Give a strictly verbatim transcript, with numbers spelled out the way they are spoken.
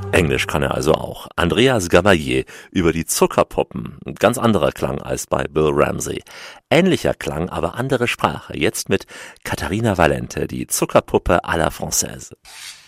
Englisch kann er also auch. Andreas Gabalier über die Zuckerpuppen. Ein ganz anderer Klang als bei Bill Ramsey. Ähnlicher Klang, aber andere Sprache. Jetzt mit Katharina Valente, die Zuckerpuppe à la Française.